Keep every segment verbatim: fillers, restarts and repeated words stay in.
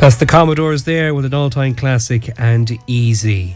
That's the Commodores there with an all-time classic and Easy.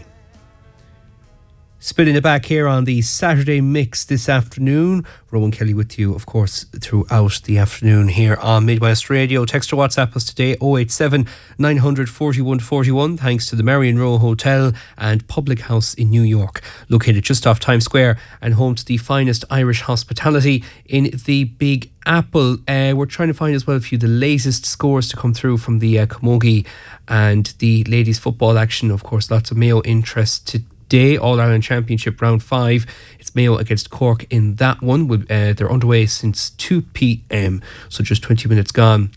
Spinning it back here on the Saturday Mix this afternoon. Rowan Kelly with you, of course, throughout the afternoon here on Midwest Radio. Text or WhatsApp us today, oh eight seven, nine hundred, forty-one forty-one, thanks to the Marion Row Hotel and Public House in New York, located just off Times Square and home to the finest Irish hospitality in the Big Apple. Uh, we're trying to find as well a few of the latest scores to come through from the uh, Camogie and the ladies football action. Of course, lots of Mayo interest today. Day, All-Ireland Championship round five. It's Mayo against Cork in that one. Uh, they're underway since two p.m, so just twenty minutes gone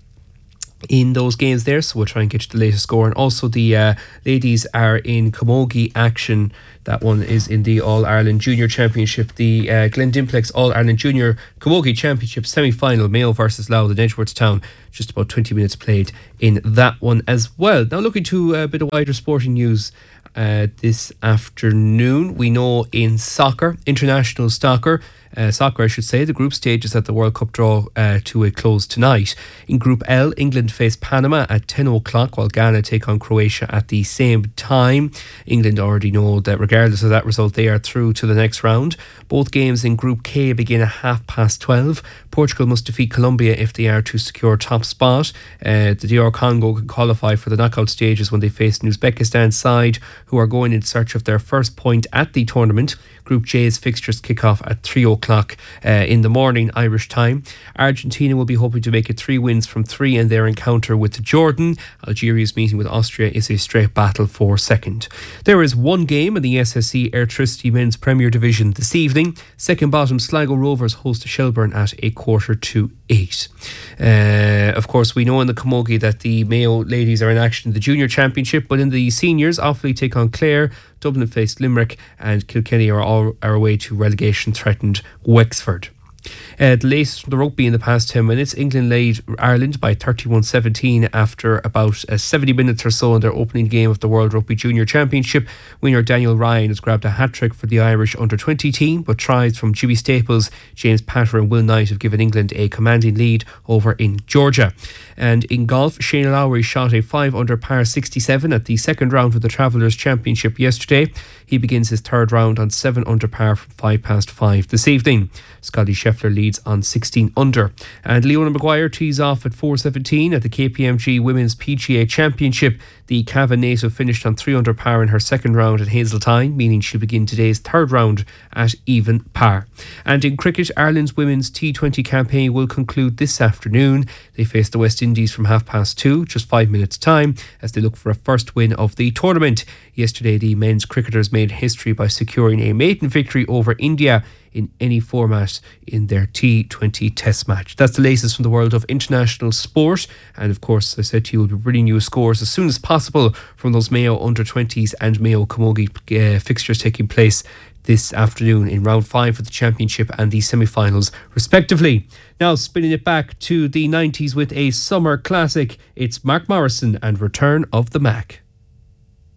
in those games there, so we'll try and get you the latest score. And also the uh, ladies are in Camogie action. That one is in the All-Ireland Junior Championship, the uh, Glendimplex All-Ireland Junior Camogie Championship semi-final, Mayo versus Louth in Edgeworthstown. Just about twenty minutes played in that one as well. Now looking to a bit of wider sporting news Uh, this afternoon. We know in soccer, international soccer, uh, soccer I should say, the group stage is at the World Cup draw uh, to a close tonight. In Group L, England face Panama at ten o'clock, while Ghana take on Croatia at the same time. England already know that regardless of that result, they are through to the next round. Both games in Group K begin at half past twelve. Portugal must defeat Colombia if they are to secure top spot. Uh, the D R Congo can qualify for the knockout stages when they face an Uzbekistan side who are going in search of their first point at the tournament. Group J's fixtures kick off at three o'clock uh, in the morning Irish time. Argentina will be hoping to make it three wins from three in their encounter with Jordan. Algeria's meeting with Austria is a straight battle for second. There is one game in the S S C Airtricity Men's Premier Division this evening. Second bottom Sligo Rovers host Shelbourne at a quarter to eight. Uh, of course, we know in the Camogie that the Mayo ladies are in action in the Junior Championship, but in the seniors, Offaly take on Clare, Dublin face Limerick, and Kilkenny are all are away to relegation threatened Wexford. Uh, the latest from the rugby in the past ten minutes, England led Ireland by thirty-one seventeen after about uh, seventy minutes or so in their opening game of the World Rugby Junior Championship. Winner Daniel Ryan has grabbed a hat-trick for the Irish under twenty team, but tries from Jimmy Staples, James Patter and Will Knight have given England a commanding lead over in Georgia. And in golf, Shane Lowry shot a five under par sixty-seven at the second round of the Travellers Championship yesterday. He begins his third round on seven under par from five past five this evening. Scotty Scheffler leads on sixteen under. And Leona Maguire tees off at four seventeen at the K P M G Women's P G A Championship. The Cavan native finished on three under par in her second round at Hazeltine, meaning she'll begin today's third round at even par. And in cricket, Ireland's women's T twenty campaign will conclude this afternoon. They face the West Indies from half past two, just five minutes time, as they look for a first win of the tournament. Yesterday, the men's cricketers made history by securing a maiden victory over India in any format in their T twenty test match. That's the latest from the world of international sport. And of course, as I said to you, we'll be bringing you scores as soon as possible from those Mayo under twenties and Mayo Camogie uh, fixtures taking place this afternoon in round five for the championship and the semi-finals respectively. Now spinning it back to the nineties with a summer classic, it's Mark Morrison and Return of the Mac.